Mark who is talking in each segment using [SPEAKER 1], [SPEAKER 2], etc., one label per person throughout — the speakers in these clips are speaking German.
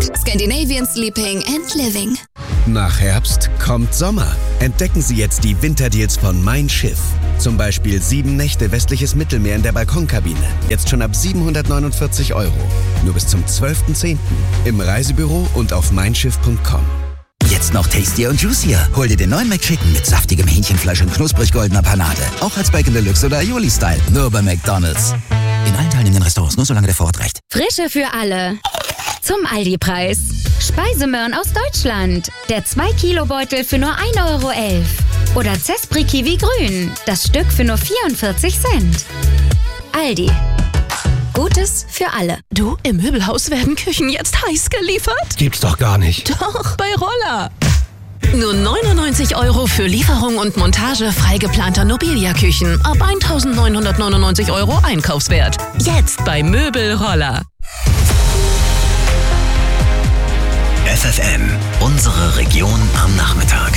[SPEAKER 1] Scandinavian Sleeping and Living.
[SPEAKER 2] Nach Herbst kommt Sommer. Entdecken Sie jetzt die Winterdeals von Mein Schiff. Zum Beispiel 7 Nächte westliches Mittelmeer in der Balkonkabine. Jetzt schon ab 749 €. Nur bis zum 12.10. Im Reisebüro und auf meinschiff.com.
[SPEAKER 3] Jetzt noch tastier und juicier. Hol dir den neuen McChicken mit saftigem Hähnchenfleisch und knusprig goldener Panade. Auch als Bacon Deluxe oder Aioli-Style. Nur bei McDonald's. In allen teilnehmenden Restaurants, nur solange der Vorrat reicht.
[SPEAKER 4] Frische für alle. Zum Aldi-Preis. Speisemöhren aus Deutschland. Der 2-Kilo-Beutel für nur 1,11 €. Oder Zespri Kiwi Grün. Das Stück für nur 44 Cent. Aldi. Gutes für alle.
[SPEAKER 5] Du, im Möbelhaus werden Küchen jetzt heiß geliefert?
[SPEAKER 6] Gibt's doch gar nicht.
[SPEAKER 5] Doch, bei Roller. Nur 99 € für Lieferung und Montage frei geplanter Nobilia-Küchen. Ab 1.999 € Einkaufswert. Jetzt bei Möbelroller.
[SPEAKER 3] FFN, unsere Region am Nachmittag.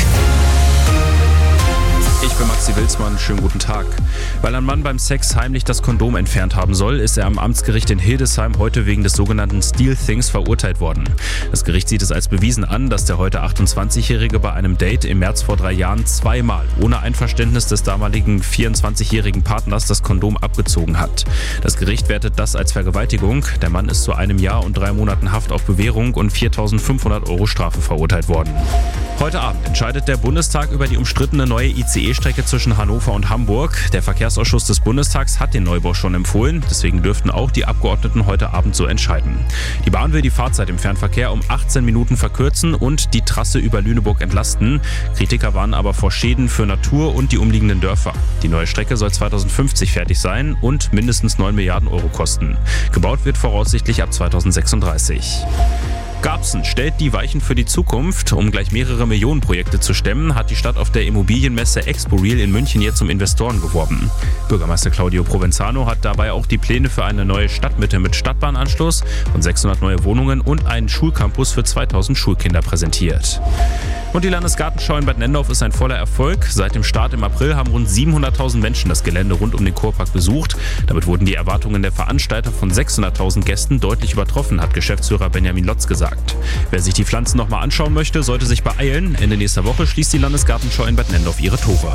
[SPEAKER 7] Ich bin Maxi Wilsmann, schönen guten Tag. Weil ein Mann beim Sex heimlich das Kondom entfernt haben soll, ist er am Amtsgericht in Hildesheim heute wegen des sogenannten Steal Things verurteilt worden. Das Gericht sieht es als bewiesen an, dass der heute 28-Jährige bei einem Date im März vor 3 Jahren zweimal ohne Einverständnis des damaligen 24-jährigen Partners das Kondom abgezogen hat. Das Gericht wertet das als Vergewaltigung. Der Mann ist zu 1 Jahr und 3 Monaten Haft auf Bewährung und 4.500 € Strafe verurteilt worden. Heute Abend entscheidet der Bundestag über die umstrittene neue ICE-Strecke zwischen Hannover und Hamburg. Der Verkehrsausschuss des Bundestags hat den Neubau schon empfohlen. Deswegen dürften auch die Abgeordneten heute Abend so entscheiden. Die Bahn will die Fahrzeit im Fernverkehr um 18 Minuten verkürzen und die Trasse über Lüneburg entlasten. Kritiker warnen aber vor Schäden für Natur und die umliegenden Dörfer. Die neue Strecke soll 2050 fertig sein und mindestens 9 Milliarden € kosten. Gebaut wird voraussichtlich ab 2036. Garbsen stellt die Weichen für die Zukunft. Um gleich mehrere Millionen Projekte zu stemmen, hat die Stadt auf der Immobilienmesse ExpoReal in München jetzt um Investoren geworben. Bürgermeister Claudio Provenzano hat dabei auch die Pläne für eine neue Stadtmitte mit Stadtbahnanschluss und 600 neue Wohnungen und einen Schulcampus für 2000 Schulkinder präsentiert. Und die Landesgartenschau in Bad Nendorf ist ein voller Erfolg. Seit dem Start im April haben rund 700.000 Menschen das Gelände rund um den Kurpark besucht. Damit wurden die Erwartungen der Veranstalter von 600.000 Gästen deutlich übertroffen, hat Geschäftsführer Benjamin Lotz gesagt. Wer sich die Pflanzen nochmal anschauen möchte, sollte sich beeilen. Ende nächster Woche schließt die Landesgartenschau in Bad Nendorf ihre Tore.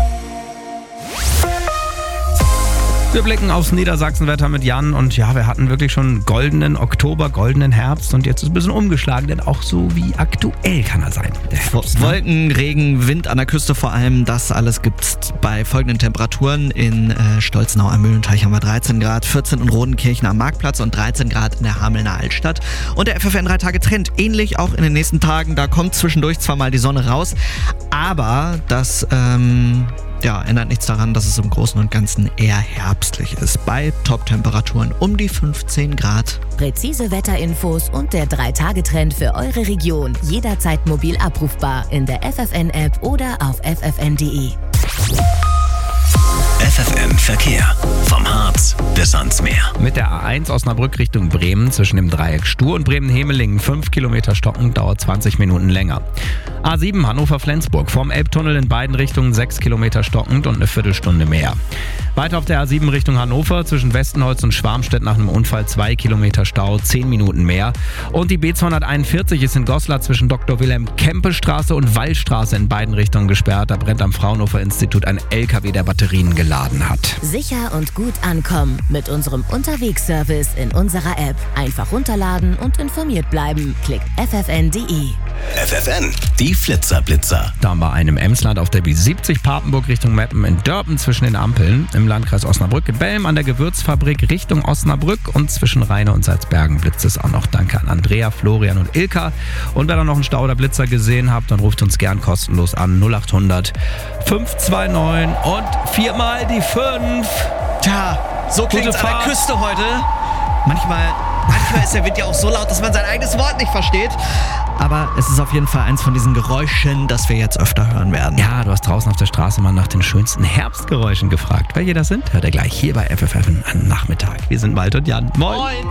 [SPEAKER 6] Wir blicken aufs Niedersachsenwetter mit Jan und ja, wir hatten wirklich schon goldenen Oktober, goldenen Herbst und jetzt ist ein bisschen umgeschlagen, denn auch so wie aktuell kann er sein.
[SPEAKER 8] Wolken, Regen, Wind an der Küste vor allem, das alles gibt's bei folgenden Temperaturen. In Stolzenau am Mühlenteich haben wir 13 Grad, 14 in Rodenkirchen am Marktplatz und 13 Grad in der Hamelner Altstadt. Und der FFN 3-Tage-Trend ähnlich auch in den nächsten Tagen, da kommt zwischendurch zwar mal die Sonne raus, aber das ändert nichts daran, dass es im Großen und Ganzen eher herbstlich ist. Bei Top-Temperaturen um die 15 Grad.
[SPEAKER 9] Präzise Wetterinfos und der 3-Tage-Trend für eure Region. Jederzeit mobil abrufbar in der FFN-App oder auf ffn.de.
[SPEAKER 3] FFN Verkehr. Vom Harz bis ans Meer.
[SPEAKER 6] Mit der A1 Osnabrück Richtung Bremen zwischen dem Dreieck Stur und Bremen-Hemelingen 5 Kilometer stockend, dauert 20 Minuten länger. A7 Hannover-Flensburg vom Elbtunnel in beiden Richtungen 6 Kilometer stockend und eine Viertelstunde mehr. Weiter auf der A7 Richtung Hannover zwischen Westenholz und Schwarmstedt nach einem Unfall 2 Kilometer Stau, 10 Minuten mehr. Und die B241 ist in Goslar zwischen Dr. Wilhelm-Kempe-Straße und Wallstraße in beiden Richtungen gesperrt. Da brennt am Fraunhofer-Institut ein LKW, der Batterien geladen hat.
[SPEAKER 9] Sicher und gut ankommen mit unserem Unterwegsservice in unserer App. Einfach runterladen und informiert bleiben. Klickt ffn.de.
[SPEAKER 3] FFN, die Flitzer-Blitzer.
[SPEAKER 6] Da bei einem Emsland auf der B70 Papenburg Richtung Meppen in Dörpen zwischen den Ampeln. Im Landkreis Osnabrück in Belm an der Gewürzfabrik Richtung Osnabrück und zwischen Rheine und Salzbergen blitzt es auch noch. Danke an Andrea, Florian und Ilka. Und wer da noch einen Stau oder Blitzer gesehen habt, dann ruft uns gern kostenlos an 0800 529 und 4 mal die 5.
[SPEAKER 8] Tja, so klingt's an der Küste heute. Manchmal ist der Wind ja auch so laut, dass man sein eigenes Wort nicht versteht. Aber es ist auf jeden Fall eins von diesen Geräuschen, das wir jetzt öfter hören werden.
[SPEAKER 6] Ja, du hast draußen auf der Straße mal nach den schönsten Herbstgeräuschen gefragt. Welche das sind, hört ihr gleich hier bei FFN am Nachmittag. Wir sind Malte und Jan. Moin!